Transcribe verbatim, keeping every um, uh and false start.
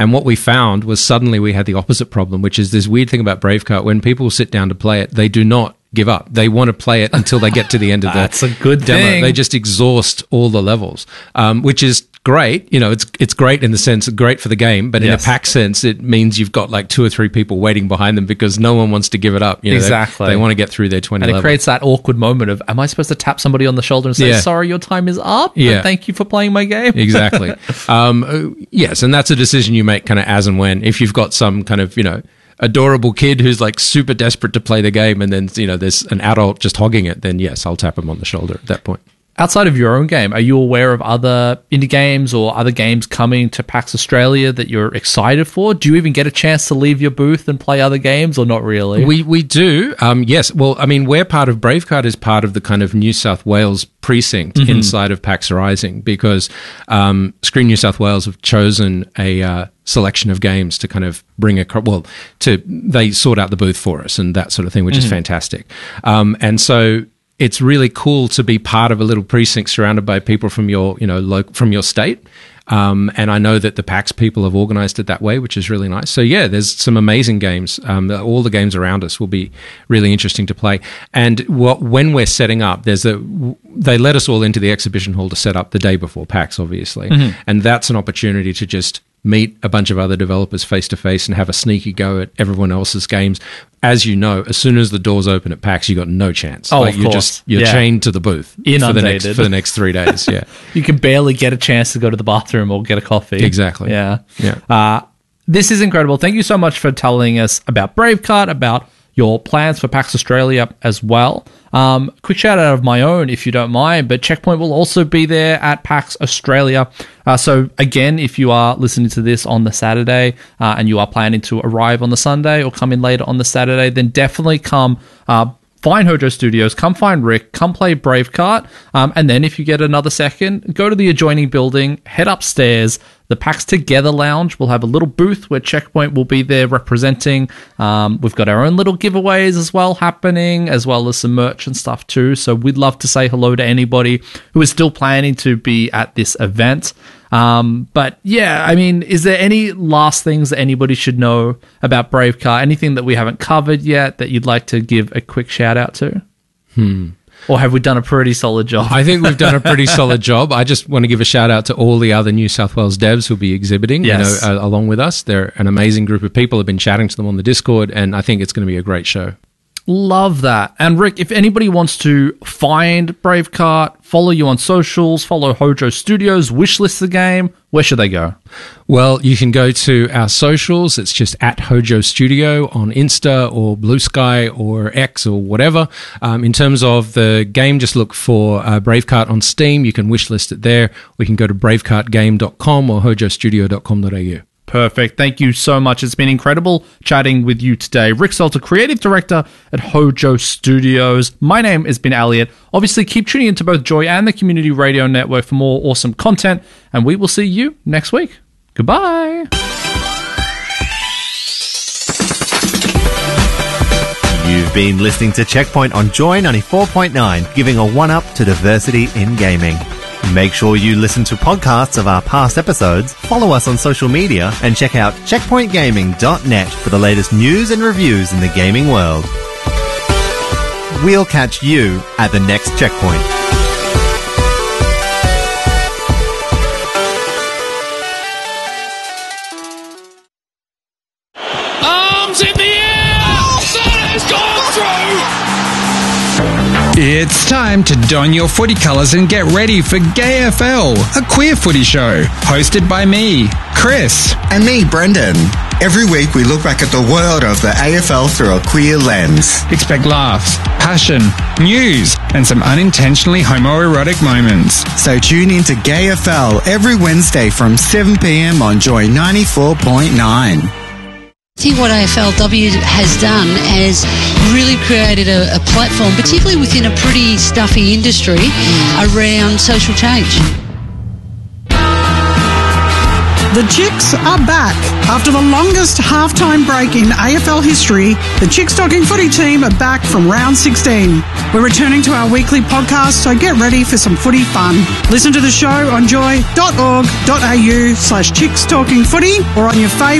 And what we found was suddenly we had the opposite problem, which is this weird thing about Braveheart. When people sit down to play it, they do not give up. They want to play it until they get to the end of the That's a good demo. thing. They just exhaust all the levels, um, which is great. You know, it's it's great in the sense, great for the game, but in Yes. a pack sense, it means you've got like two or three people waiting behind them because no one wants to give it up. You know, they- Exactly. They, want to get through their twenty And it levels. creates that awkward moment of, am I supposed to tap somebody on the shoulder and say, Yeah. sorry, your time is up? Yeah. And thank you for playing my game. Exactly. um, uh, yes, and that's a decision you make kind of as and when. If you've got some kind of, you know, adorable kid who's like super desperate to play the game and then, you know, there's an adult just hogging it, then yes, I'll tap him on the shoulder at that point. Outside of your own game, are you aware of other indie games or other games coming to PAX Australia that you're excited for? Do you even get a chance to leave your booth and play other games, or not really? We we do, um, yes. Well, I mean, we're part of Braveheart is part of the kind of New South Wales precinct Mm-hmm. inside of PAX Rising because um, Screen New South Wales have chosen a uh, selection of games to kind of bring a well to they sort out the booth for us and that sort of thing, which Mm-hmm. is fantastic. Um, and so it's really cool to be part of a little precinct surrounded by people from your you know lo- from your state. Um, and I know that the PAX people have organised it that way, which is really nice. So yeah, there's some amazing games. Um, all the games around us will be really interesting to play. And what, when we're setting up, there's a they let us all into the exhibition hall to set up the day before PAX, obviously, Mm-hmm. and that's an opportunity to just meet a bunch of other developers face to face and have a sneaky go at everyone else's games. As you know, as soon as the doors open at PAX, you got no chance. Oh, like of you're course. just you're Yeah. chained to the booth for the next Inundated. for the next three days. Yeah. You can barely get a chance to go to the bathroom or get a coffee. Exactly. Yeah. Yeah. Uh, this is incredible. Thank you so much for telling us about Braveheart, about your plans for PAX Australia as well. Um, quick shout out of my own, if you don't mind, but Checkpoint will also be there at PAX Australia. Uh, so again, if you are listening to this on the Saturday uh, and you are planning to arrive on the Sunday or come in later on the Saturday, then definitely come uh, find Hojo Studios, come find Rick, come play Braveheart, um, and then if you get another second, go to the adjoining building, head upstairs. The PAX Together Lounge will have a little booth where Checkpoint will be there representing. Um, we've got our own little giveaways as well happening, as well as some merch and stuff too. So we'd love to say hello to anybody who is still planning to be at this event. Um, but yeah, I mean, is there any last things that anybody should know about Braveheart? Anything that we haven't covered yet that you'd like to give a quick shout out to? Hmm. Or have we done a pretty solid job? I think we've done a pretty solid job. I just want to give a shout out to all the other New South Wales devs who'll be exhibiting, Yes. you know, uh, along with us. They're an amazing group of people. I've been chatting to them on the Discord, and I think it's going to be a great show. Love that. And Rick, if anybody wants to find Braveheart, follow you on socials, follow Hojo Studios, wishlist the game, where should they go? Well, you can go to our socials. It's just at Hojo Studio on Insta or Blue Sky or X or whatever. Um, in terms of the game, just look for uh, Braveheart on Steam. You can wishlist it there. We can go to braveheart game dot com or hojo studio dot com dot a u. Perfect. Thank you so much. It's been incredible chatting with you today. Rick Salter, Creative Director at Hojo Studios. My name has been Elliot. Obviously, keep tuning into both Joy and the Community Radio Network for more awesome content, and we will see you next week. Goodbye. You've been listening to Checkpoint on Joy ninety-four point nine, giving a one-up to diversity in gaming. Make sure you listen to podcasts of our past episodes, follow us on social media, and check out checkpoint gaming dot net for the latest news and reviews in the gaming world. We'll catch you at the next Checkpoint. Arms in the air! That has gone through! It's time to don your footy colours and get ready for Gay F L, a queer footy show, hosted by me, Chris. And me, Brendan. Every week we look back at the world of the A F L through a queer lens. Expect laughs, passion, news, and some unintentionally homoerotic moments. So tune in to Gay F L every Wednesday from seven p.m. on Joy ninety-four point nine. I think what A F L W has done is really created a, a platform, particularly within a pretty stuffy industry, around social change. The Chicks are back. After the longest halftime break in A F L history, the Chicks Talking Footy team are back from round sixteen. We're returning to our weekly podcast, so get ready for some footy fun. Listen to the show on joy.org.au slash Chicks Talking Footy or on your favourite